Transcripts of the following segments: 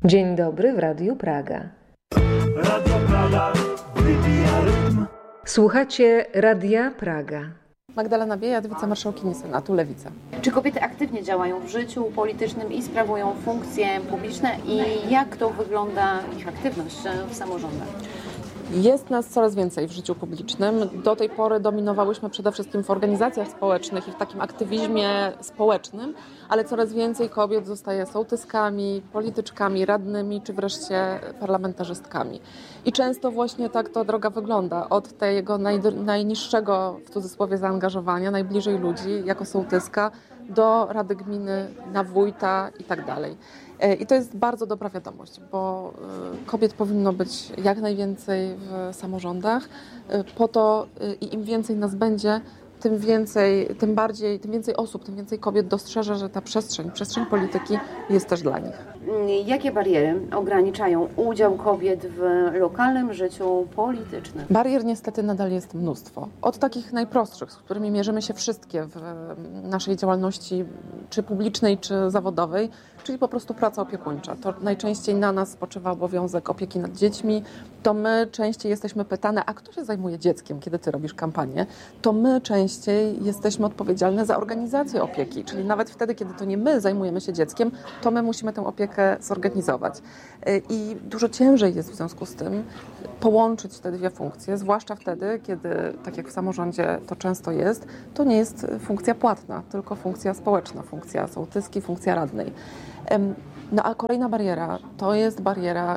Dzień dobry w Radiu Praga. Radio Praga wybija rytm. Słuchacie Radia Praga. Magdalena Biejat, wicemarszałkini Senatu, Lewica. Czy kobiety aktywnie działają w życiu politycznym i sprawują funkcje publiczne i jak to wygląda ich aktywność w samorządach? Jest nas coraz więcej w życiu publicznym. Do tej pory dominowałyśmy przede wszystkim w organizacjach społecznych i w takim aktywizmie społecznym, ale coraz więcej kobiet zostaje sołtyskami, polityczkami, radnymi czy wreszcie parlamentarzystkami. I często właśnie tak ta droga wygląda. Od tego najniższego, w cudzysłowie, zaangażowania, najbliżej ludzi, jako sołtyska, do rady gminy, na wójta i tak dalej. I to jest bardzo dobra wiadomość, bo kobiet powinno być jak najwięcej w samorządach. Po to i im więcej nas będzie, tym więcej osób, tym więcej kobiet dostrzeże, że ta przestrzeń polityki jest też dla nich. Jakie bariery ograniczają udział kobiet w lokalnym życiu politycznym? Barier niestety nadal jest mnóstwo. Od takich najprostszych, z którymi mierzymy się wszystkie w naszej działalności, czy publicznej, czy zawodowej, czyli po prostu praca opiekuńcza. To najczęściej na nas spoczywa obowiązek opieki nad dziećmi. To my częściej jesteśmy pytane, a kto się zajmuje dzieckiem, kiedy ty robisz kampanię? To my częściej jesteśmy odpowiedzialne za organizację opieki, czyli nawet wtedy, kiedy to nie my zajmujemy się dzieckiem, to my musimy tę opiekę zorganizować. I dużo ciężej jest w związku z tym połączyć te dwie funkcje, zwłaszcza wtedy, kiedy, tak jak w samorządzie to często jest, to nie jest funkcja płatna, tylko funkcja społeczna, funkcja sołtyski, funkcja radnej. No a kolejna bariera to jest bariera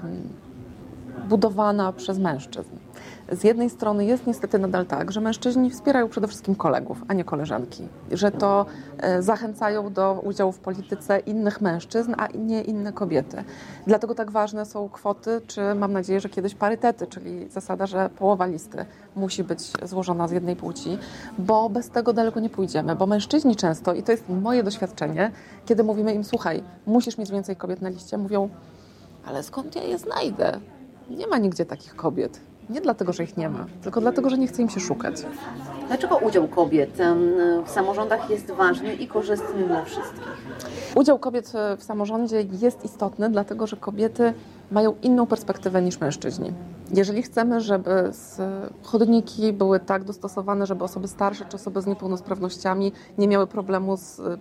budowana przez mężczyzn. Z jednej strony jest niestety nadal tak, że mężczyźni wspierają przede wszystkim kolegów, a nie koleżanki. Że to zachęcają do udziału w polityce innych mężczyzn, a nie inne kobiety. Dlatego tak ważne są kwoty, czy mam nadzieję, że kiedyś parytety, czyli zasada, że połowa listy musi być złożona z jednej płci, bo bez tego daleko nie pójdziemy. Bo mężczyźni często, i to jest moje doświadczenie, kiedy mówimy im, słuchaj, musisz mieć więcej kobiet na liście, mówią, ale skąd ja je znajdę? Nie ma nigdzie takich kobiet. Nie dlatego, że ich nie ma, tylko dlatego, że nie chce im się szukać. Dlaczego udział kobiet w samorządach jest ważny i korzystny dla wszystkich? Udział kobiet w samorządzie jest istotny, dlatego że kobiety mają inną perspektywę niż mężczyźni. Jeżeli chcemy, żeby chodniki były tak dostosowane, żeby osoby starsze czy osoby z niepełnosprawnościami nie miały problemu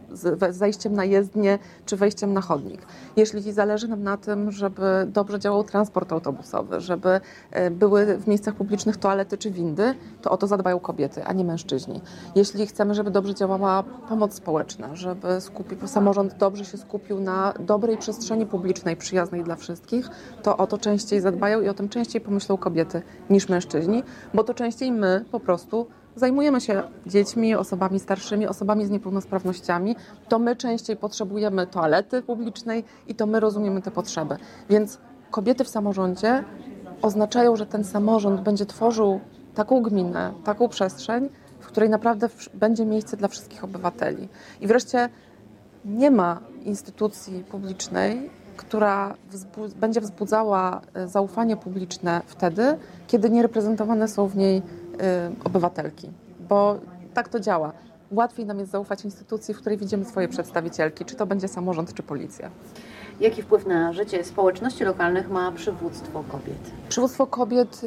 z zejściem na jezdnię czy wejściem na chodnik. Jeśli zależy nam na tym, żeby dobrze działał transport autobusowy, żeby były w miejscach publicznych toalety czy windy, to o to zadbają kobiety, a nie mężczyźni. Jeśli chcemy, żeby dobrze działała pomoc społeczna, żeby samorząd dobrze się skupił na dobrej przestrzeni publicznej, przyjaznej dla wszystkich, to o to częściej zadbają i o tym częściej pomyślą kobiety niż mężczyźni, bo to częściej my po prostu zajmujemy się dziećmi, osobami starszymi, osobami z niepełnosprawnościami. To my częściej potrzebujemy toalety publicznej i to my rozumiemy te potrzeby. Więc kobiety w samorządzie oznaczają, że ten samorząd będzie tworzył taką gminę, taką przestrzeń, w której naprawdę będzie miejsce dla wszystkich obywateli. I wreszcie nie ma instytucji publicznej, która będzie wzbudzała zaufanie publiczne wtedy, kiedy nie reprezentowane są w niej obywatelki. Bo tak to działa. Łatwiej nam jest zaufać instytucji, w której widzimy swoje przedstawicielki, czy to będzie samorząd, czy policja. Jaki wpływ na życie społeczności lokalnych ma przywództwo kobiet? Przywództwo kobiet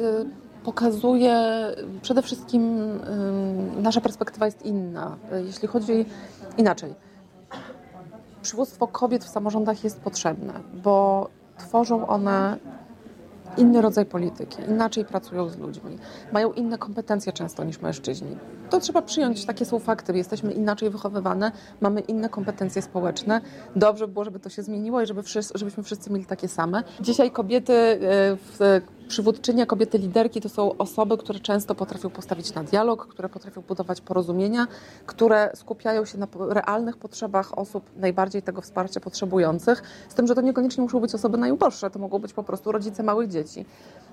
pokazuje przede wszystkim, nasza perspektywa jest inna. Jeśli chodzi inaczej. Przywództwo kobiet w samorządach jest potrzebne, bo tworzą one inny rodzaj polityki, inaczej pracują z ludźmi, mają inne kompetencje często niż mężczyźni. To trzeba przyjąć, takie są fakty, jesteśmy inaczej wychowywane, mamy inne kompetencje społeczne. Dobrze by było, żeby to się zmieniło i żebyśmy wszyscy mieli takie same. Dzisiaj kobiety przywódczynie, kobiety liderki to są osoby, które często potrafią postawić na dialog, które potrafią budować porozumienia, które skupiają się na realnych potrzebach osób najbardziej tego wsparcia potrzebujących, z tym, że to niekoniecznie muszą być osoby najuboższe, to mogą być po prostu rodzice małych dzieci.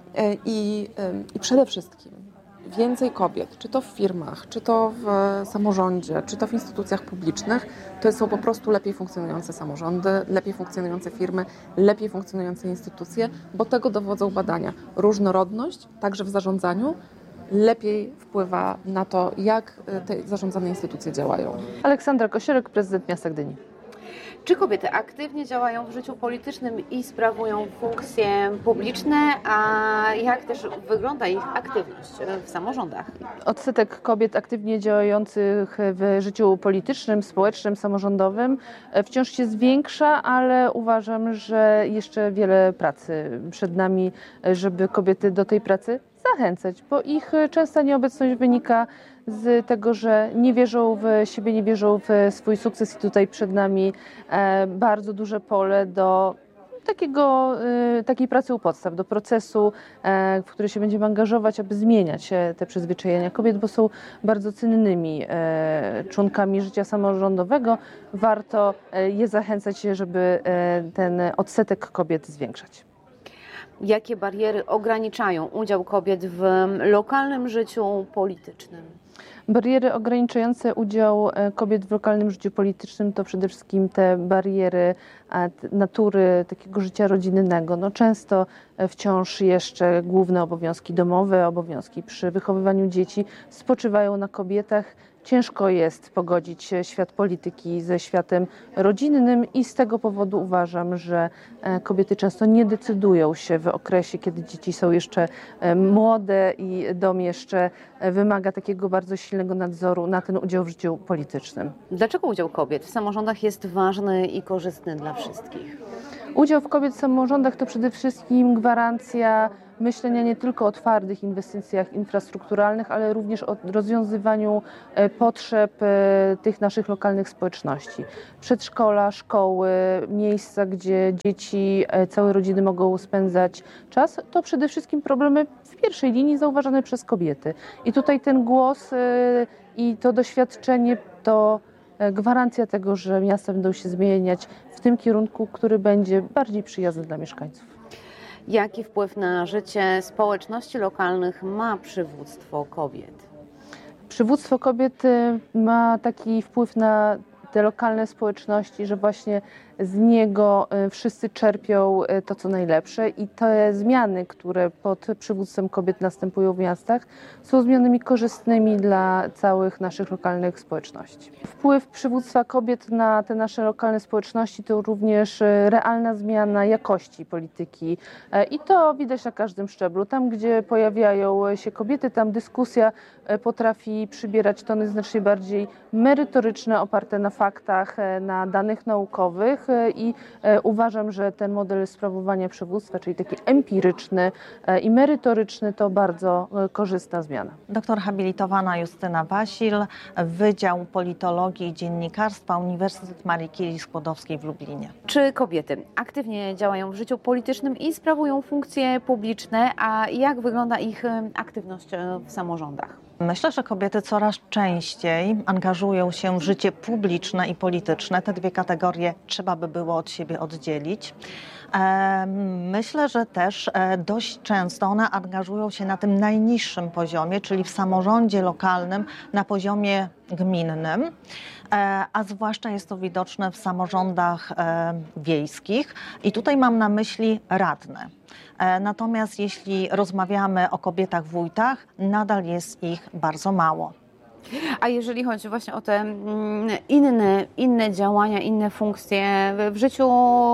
I przede wszystkim więcej kobiet, czy to w firmach, czy to w samorządzie, czy to w instytucjach publicznych, to są po prostu lepiej funkcjonujące samorządy, lepiej funkcjonujące firmy, lepiej funkcjonujące instytucje, bo tego dowodzą badania. Różnorodność, także w zarządzaniu, lepiej wpływa na to, jak te zarządzane instytucje działają. Aleksandra Kosiorek, prezydent miasta Gdyni. Czy kobiety aktywnie działają w życiu politycznym i sprawują funkcje publiczne, a jak też wygląda ich aktywność w samorządach? Odsetek kobiet aktywnie działających w życiu politycznym, społecznym, samorządowym wciąż się zwiększa, ale uważam, że jeszcze wiele pracy przed nami, żeby kobiety do tej pracy zachęcać, bo ich częsta nieobecność wynika z tego, że nie wierzą w siebie, nie wierzą w swój sukces i tutaj przed nami bardzo duże pole do takiej pracy u podstaw, do procesu, w który się będziemy angażować, aby zmieniać te przyzwyczajenia kobiet, bo są bardzo cennymi członkami życia samorządowego. Warto je zachęcać, żeby ten odsetek kobiet zwiększać. Jakie bariery ograniczają udział kobiet w lokalnym życiu politycznym? Bariery ograniczające udział kobiet w lokalnym życiu politycznym to przede wszystkim te bariery natury takiego życia rodzinnego. No, często wciąż jeszcze główne obowiązki domowe, obowiązki przy wychowywaniu dzieci spoczywają na kobietach. Ciężko jest pogodzić świat polityki ze światem rodzinnym i z tego powodu uważam, że kobiety często nie decydują się w okresie, kiedy dzieci są jeszcze młode i dom jeszcze wymaga takiego bardzo silnego nadzoru na ten udział w życiu politycznym. Dlaczego udział kobiet w samorządach jest ważny i korzystny dla wszystkich? Udział w kobiet w samorządach to przede wszystkim gwarancja myślenia nie tylko o twardych inwestycjach infrastrukturalnych, ale również o rozwiązywaniu potrzeb tych naszych lokalnych społeczności. Przedszkola, szkoły, miejsca, gdzie dzieci, całe rodziny mogą spędzać czas, to przede wszystkim problemy w pierwszej linii zauważane przez kobiety. I tutaj ten głos i to doświadczenie to gwarancja tego, że miasta będą się zmieniać w tym kierunku, który będzie bardziej przyjazny dla mieszkańców. Jaki wpływ na życie społeczności lokalnych ma przywództwo kobiet? Przywództwo kobiet ma taki wpływ na te lokalne społeczności, że właśnie z niego wszyscy czerpią to, co najlepsze i te zmiany, które pod przywództwem kobiet następują w miastach, są zmianami korzystnymi dla całych naszych lokalnych społeczności. Wpływ przywództwa kobiet na te nasze lokalne społeczności to również realna zmiana jakości polityki i to widać na każdym szczeblu. Tam, gdzie pojawiają się kobiety, tam dyskusja potrafi przybierać tony znacznie bardziej merytoryczne, oparte na faktach, na danych naukowych i uważam, że ten model sprawowania przywództwa, czyli taki empiryczny i merytoryczny, to bardzo korzystna zmiana. Doktor habilitowana Justyna Wasil, Wydział Politologii i Dziennikarstwa, Uniwersytet Marii Curie-Skłodowskiej w Lublinie. Czy kobiety aktywnie działają w życiu politycznym i sprawują funkcje publiczne, a jak wygląda ich aktywność w samorządach? Myślę, że kobiety coraz częściej angażują się w życie publiczne i polityczne. Te dwie kategorie trzeba by było od siebie oddzielić. Myślę, że też dość często one angażują się na tym najniższym poziomie, czyli w samorządzie lokalnym, na poziomie gminnym, a zwłaszcza jest to widoczne w samorządach wiejskich i tutaj mam na myśli radne. Natomiast jeśli rozmawiamy o kobietach wójtach, nadal jest ich bardzo mało. A jeżeli chodzi właśnie o te inne działania, inne funkcje w życiu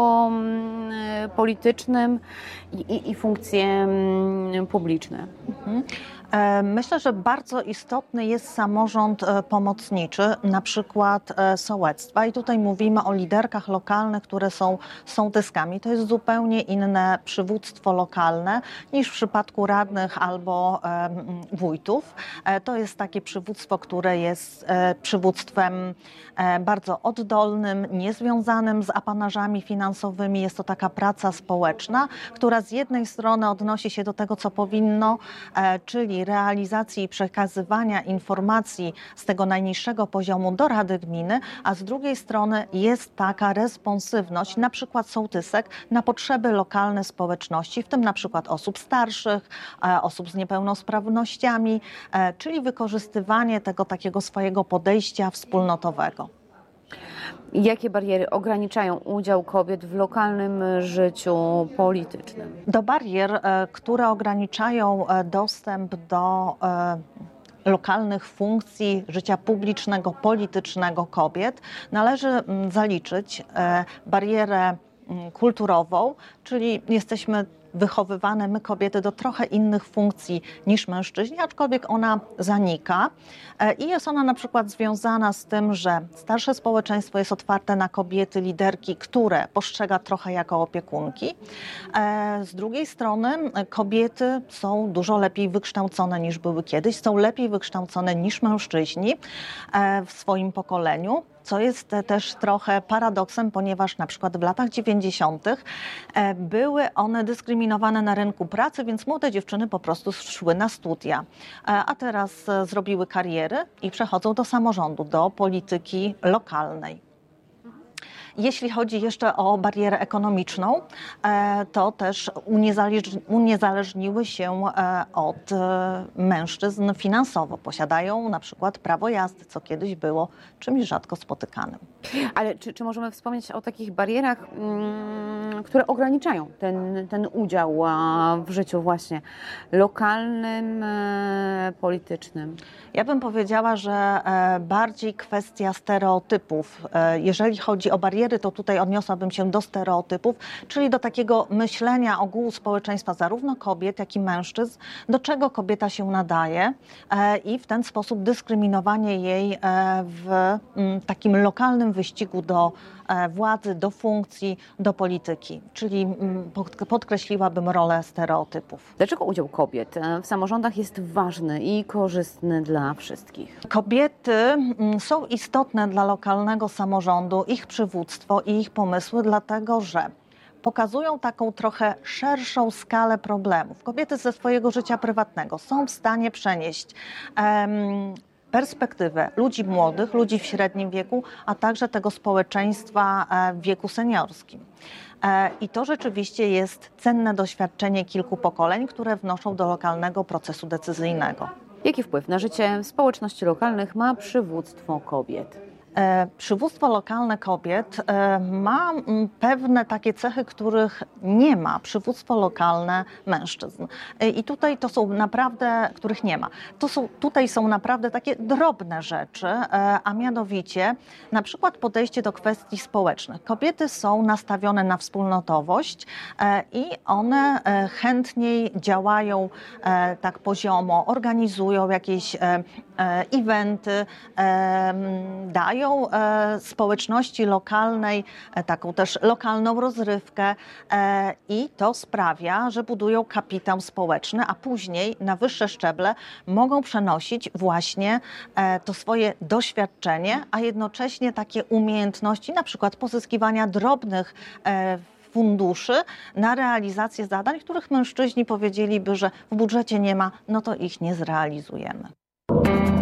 politycznym i funkcje publiczne? Myślę, że bardzo istotny jest samorząd pomocniczy, na przykład sołectwa. I tutaj mówimy o liderkach lokalnych, które są sołtyskami. To jest zupełnie inne przywództwo lokalne niż w przypadku radnych albo wójtów. To jest takie przywództwo, które jest przywództwem bardzo oddolnym, niezwiązanym z apanarzami finansowymi. Jest to taka praca społeczna, która z jednej strony odnosi się do tego, co powinno, czyli realizacji i przekazywania informacji z tego najniższego poziomu do Rady Gminy, a z drugiej strony jest taka responsywność, na przykład sołtysek, na potrzeby lokalne społeczności, w tym na przykład osób starszych, osób z niepełnosprawnościami, czyli wykorzystywanie tego takiego swojego podejścia wspólnotowego. Jakie bariery ograniczają udział kobiet w lokalnym życiu politycznym? Do barier, które ograniczają dostęp do lokalnych funkcji życia publicznego, politycznego kobiet należy zaliczyć barierę kulturową, czyli jesteśmy wychowywane, my kobiety, do trochę innych funkcji niż mężczyźni, aczkolwiek ona zanika i jest ona na przykład związana z tym, że starsze społeczeństwo jest otwarte na kobiety, liderki, które postrzega trochę jako opiekunki. Z drugiej strony kobiety są dużo lepiej wykształcone niż były kiedyś, są lepiej wykształcone niż mężczyźni w swoim pokoleniu, co jest też trochę paradoksem, ponieważ na przykład w latach 90. były one dyskryminowane na rynku pracy, więc młode dziewczyny po prostu szły na studia, a teraz zrobiły kariery i przechodzą do samorządu, do polityki lokalnej. Jeśli chodzi jeszcze o barierę ekonomiczną, to też uniezależniły się od mężczyzn finansowo. Posiadają na przykład prawo jazdy, co kiedyś było czymś rzadko spotykanym. Ale czy możemy wspomnieć o takich barierach, które ograniczają ten udział w życiu właśnie lokalnym, politycznym? Ja bym powiedziała, że bardziej kwestia stereotypów. Jeżeli chodzi o bariery, to tutaj odniosłabym się do stereotypów, czyli do takiego myślenia ogółu społeczeństwa, zarówno kobiet, jak i mężczyzn, do czego kobieta się nadaje i w ten sposób dyskryminowanie jej w takim lokalnym wyścigu do władzy, do funkcji, do polityki. Czyli podkreśliłabym rolę stereotypów. Dlaczego udział kobiet w samorządach jest ważny i korzystny dla wszystkich? Kobiety są istotne dla lokalnego samorządu, ich przywództwo i ich pomysły, dlatego że pokazują taką trochę szerszą skalę problemów. Kobiety ze swojego życia prywatnego są w stanie przenieść perspektywę ludzi młodych, ludzi w średnim wieku, a także tego społeczeństwa w wieku seniorskim. I to rzeczywiście jest cenne doświadczenie kilku pokoleń, które wnoszą do lokalnego procesu decyzyjnego. Jaki wpływ na życie społeczności lokalnych ma przywództwo kobiet? Przywództwo lokalne kobiet ma pewne takie cechy, których nie ma przywództwo lokalne mężczyzn. I tutaj to są naprawdę, których nie ma. Tutaj są naprawdę takie drobne rzeczy, a mianowicie na przykład podejście do kwestii społecznych. Kobiety są nastawione na wspólnotowość i one chętniej działają tak poziomo, organizują jakieś eventy, dają społeczności lokalnej taką też lokalną rozrywkę i to sprawia, że budują kapitał społeczny, a później na wyższe szczeble mogą przenosić właśnie to swoje doświadczenie, a jednocześnie takie umiejętności, na przykład pozyskiwania drobnych funduszy na realizację zadań, których mężczyźni powiedzieliby, że w budżecie nie ma, no to ich nie zrealizujemy.